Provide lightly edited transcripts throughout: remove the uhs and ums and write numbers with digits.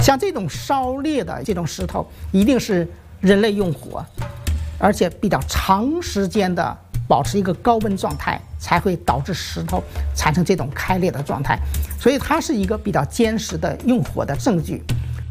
像这种烧裂的这种石头，一定是人类用火，而且比较长时间的保持一个高温状态，才会导致石头产生这种开裂的状态。所以它是一个比较坚实的用火的证据。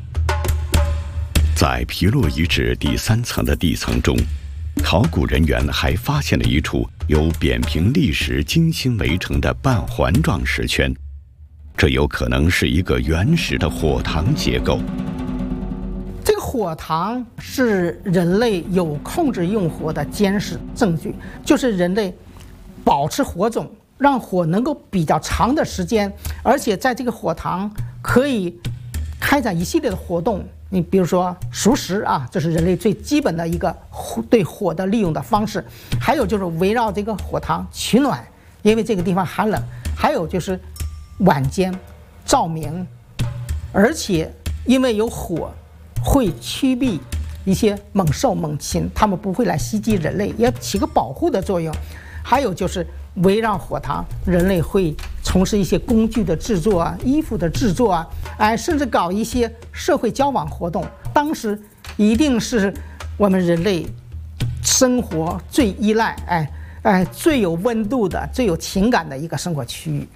在皮洛遗址第3层的地层中，考古人员还发现了一处由扁平砾石精心围成的半环状石圈，这有可能是一个原始的火塘结构。 这个火塘是人类有控制用火的坚实证据，就是人类保持火种，让火能够比较长的时间，而且在这个火塘可以开展一系列的活动。你比如说熟食啊，这是人类最基本的一个对火的利用的方式。还有就是围绕这个火塘取暖，因为这个地方寒冷。还有就是晚间照明，而且因为有火，会驱避一些猛兽猛禽，它们不会来袭击人类，也起个保护的作用。还有就是围绕火塘，人类会从事一些工具的制作啊、衣服的制作啊，甚至搞一些社会交往活动。当时一定是我们人类生活最依赖、最有温度的、最有情感的一个生活区域。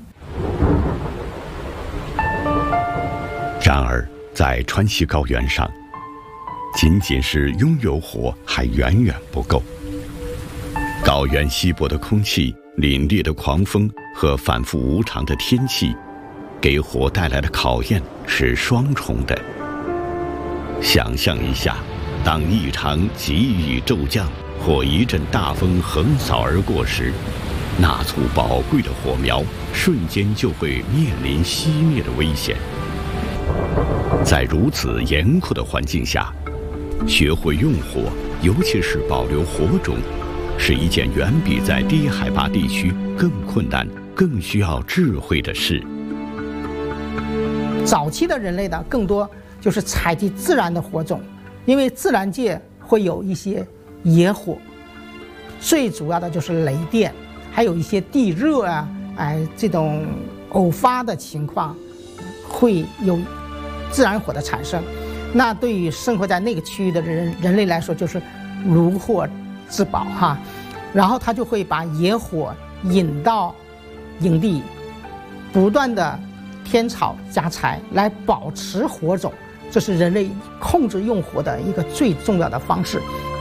然而，在川西高原上，仅仅是拥有火还远远不够。高原稀薄的空气、凛冽的狂风和反复无常的天气，给火带来的考验是双重的。想象一下，当一场急雨骤降或一阵大风横扫而过时，那簇宝贵的火苗瞬间就会面临熄灭的危险。在如此严酷的环境下，学会用火，尤其是保留火种，是一件远比在低海拔地区更困难、更需要智慧的事。 早期的人类呢，更多就是采集自然的火种，因为自然界会有一些野火，最主要的就是雷电，还有一些地热啊，这种偶发的情况会有自然火的产生。那对于生活在那个区域的人类来说，就是如获至宝哈。然后他就会把野火引到营地，不断的添草加柴来保持火种，这是人类控制用火的一个最重要的方式。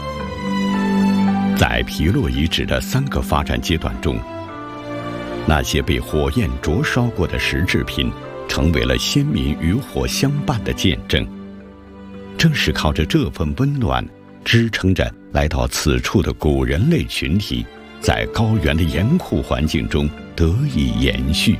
在皮洛遗址的3个发展阶段中，那些被火焰灼烧过的石制品成为了先民与火相伴的见证。正是靠着这份温暖，支撑着来到此处的古人类群体，在高原的严酷环境中得以延续。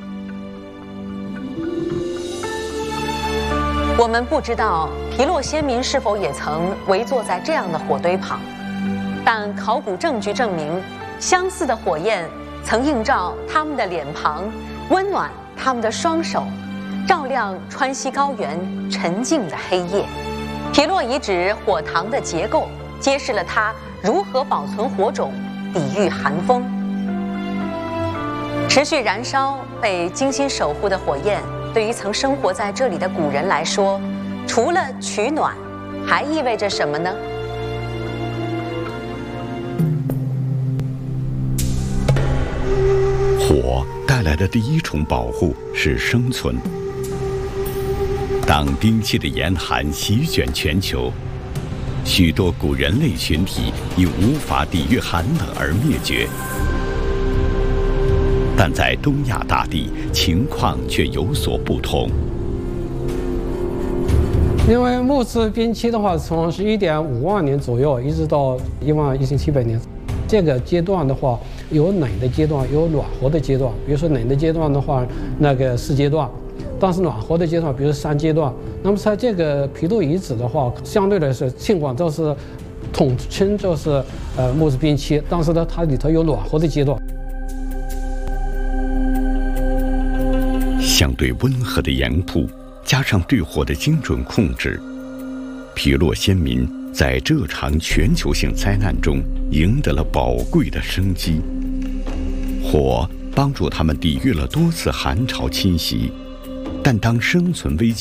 我们不知道皮洛先民是否也曾围坐在这样的火堆旁，但考古证据证明，相似的火焰曾映照他们的脸庞，温暖他们的双手，照亮川西高原沉静的黑夜。皮洛遗址火塘的结构揭示了它如何保存火种，抵御寒风。持续燃烧、被精心守护的火焰，对于曾生活在这里的古人来说，除了取暖，还意味着什么呢？ 火带来的第一重保护是生存。当冰期的严寒席卷全球，许多古人类群体因无法抵御寒冷而灭绝。但在东亚大地，情况却有所不同。 因为木质冰期的话，从1.5万年左右一直到11700年，这个阶段的话，有冷的阶段，有暖和的阶段。比如说冷的阶段的话，那个4阶段。但是暖和的阶段，比如3阶段。那么在这个皮洛遗址的话，相对来说，尽管都是统称就是木质冰期，但是呢，它里头有暖和的阶段。 相对温和的严酷，加上对火的精准控制，皮洛先民在这场全球性灾难中赢得了宝贵的生机。火帮助他们抵御了多次寒潮侵袭，但当生存危机